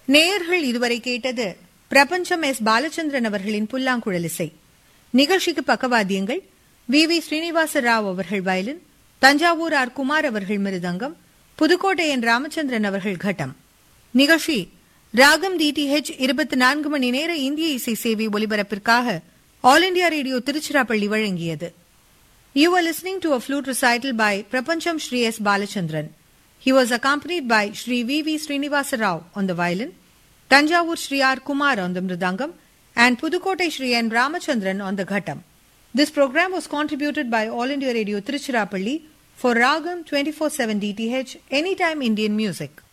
நேயர்கள் இதுவரை கேட்டது பிரபஞ்சம் எஸ் பாலச்சந்திரன் அவர்களின் புல்லாங்குழல் இசை. நிகழ்ச்சிக்கு பக்கவாத்தியங்கள் வி ஸ்ரீனிவாச ராவ் அவர்கள் வயலின், தஞ்சாவூர் ஆர் குமார் அவர்கள் மிருதங்கம், புதுக்கோட்டை என் ராமச்சந்திரன் அவர்கள் கட்டம். நிகழ்ச்சி ராகம் DTH 24 மணி நேர இந்திய இசை சேவை ஒலிபரப்பிற்காக ஆல் இண்டியா ரேடியோ திருச்சிராப்பள்ளி வழங்கியது. You were listening to a flute recital by Prapancham Shri S. Balachandran. He was accompanied by Shri V. Srinivasa Rao on the violin, Tanjavur Shri R. Kumar on the mridangam, and Pudukkottai Shri N. Ramachandran on the ghattam. This program was contributed by All India Radio Tiruchirappalli for Ragam 24/7 DTH Anytime Indian Music.